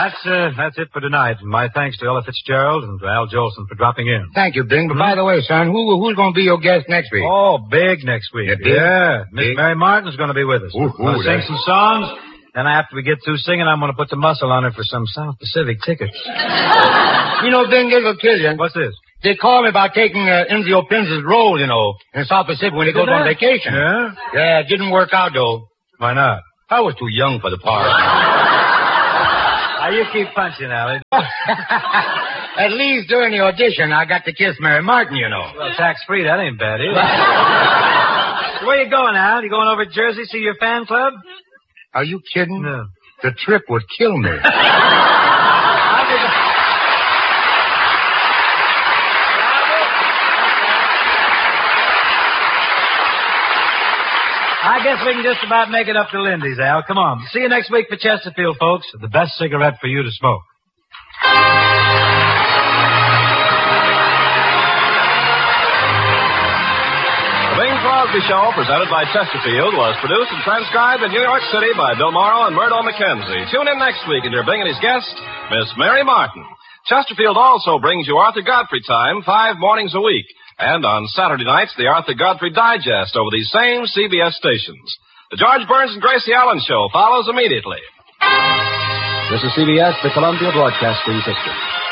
That's it for tonight. My thanks to Ella Fitzgerald and to Al Jolson for dropping in. Thank you, Bing. But by the way, son, who's going to be your guest next week? Oh, big next week. Yeah, Miss Mary Martin's going to be with us. We're going to sing some songs. Then after we get through singing, I'm going to put the muscle on her for some South Pacific tickets. You know, Bing, this will kill you. What's this? They called me about taking Enzio Prince's role, in South Pacific when he goes on vacation. Yeah? Yeah, it didn't work out, though. Why not? I was too young for the part. Now, you keep punching, Allie. At least during the audition, I got to kiss Mary Martin, Well, tax-free, that ain't bad either. Where you going, Al? You going over to Jersey, see your fan club? Are you kidding? No. The trip would kill me. I guess we can just about make it up to Lindy's, Al. Come on. See you next week for Chesterfield, folks. The best cigarette for you to smoke. The Bing Crosby Show, presented by Chesterfield, was produced and transcribed in New York City by Bill Morrow and Murdo McKenzie. Tune in next week and hear Bing and his guest, Miss Mary Martin. Chesterfield also brings you Arthur Godfrey Time 5 mornings a week. And on Saturday nights, the Arthur Godfrey Digest over these same CBS stations. The George Burns and Gracie Allen Show follows immediately. This is CBS, the Columbia Broadcasting System.